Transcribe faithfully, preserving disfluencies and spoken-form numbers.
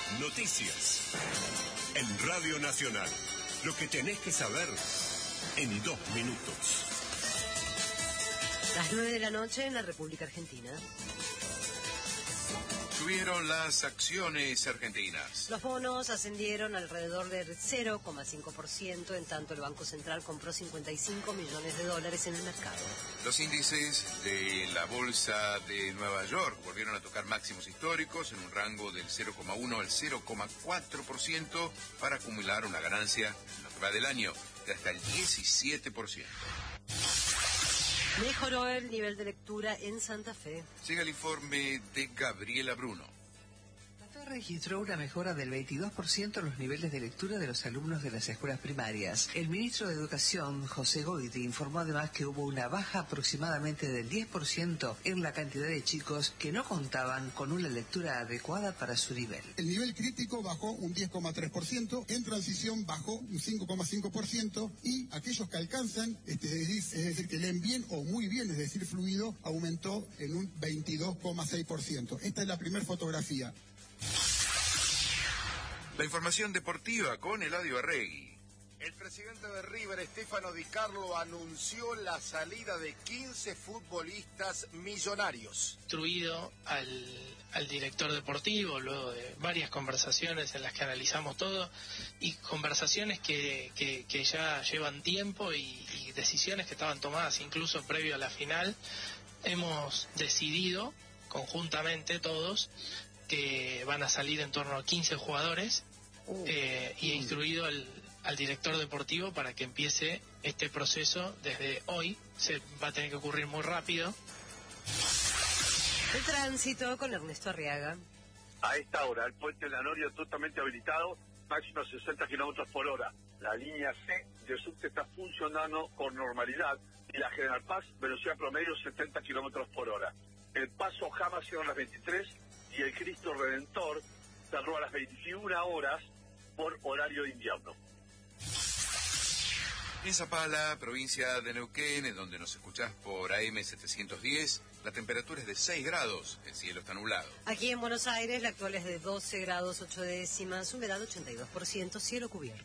Noticias. En Radio Nacional. Lo que tenés que saber en dos minutos. Las nueve de la noche en la República Argentina. Subieron las acciones argentinas. Los bonos ascendieron alrededor del cero coma cinco por ciento, en tanto el Banco Central compró cincuenta y cinco millones de dólares en el mercado. Los índices de la Bolsa de Nueva York volvieron a tocar máximos históricos en un rango del cero coma uno al cero coma cuatro por ciento para acumular una ganancia en lo que va del año de hasta el diecisiete por ciento. Mejoró el nivel de lectura en Santa Fe. Sigue el informe de Gabriela Bruno. La Fe registró una mejora del veintidós por ciento en los niveles de lectura de los alumnos de las escuelas primarias. El ministro de Educación, José Goiti, informó además que hubo una baja aproximadamente del diez por ciento en la cantidad de chicos que no contaban con una lectura adecuada para su nivel. El nivel crítico bajó un diez coma tres por ciento, en transición bajó un cinco coma cinco por ciento y aquellos que alcanzan, este, es decir, que leen bien o muy bien, es decir, fluido, aumentó en un veintidós coma seis por ciento. Esta es la primera fotografía. La información deportiva con Eladio Arregui. El presidente de River, Stefano Di Carlo, anunció la salida de quince futbolistas millonarios. Instruido al, al director deportivo, luego de varias conversaciones en las que analizamos todo, y conversaciones que, que, que ya llevan tiempo y, y decisiones que estaban tomadas incluso previo a la final, hemos decidido conjuntamente todos que van a salir en torno a quince jugadores uh, eh, y he instruido al, al director deportivo para que empiece este proceso desde hoy. Se va a tener que ocurrir muy rápido. El tránsito con Ernesto Arriaga. A esta hora, el puente Lanorio totalmente habilitado, máximo sesenta kilómetros por hora. La línea C de subte está funcionando con normalidad y la General Paz, velocidad promedio setenta kilómetros por hora. El paso Jama cierra a las veintitrés y el Cristo Redentor cerró a las veintiuna horas por horario de invierno. En Zapala, provincia de Neuquén, en donde nos escuchás por A M setecientos diez, la temperatura es de seis grados, el cielo está nublado. Aquí en Buenos Aires la actual es de doce grados ocho décimas, humedad ochenta y dos por ciento, cielo cubierto.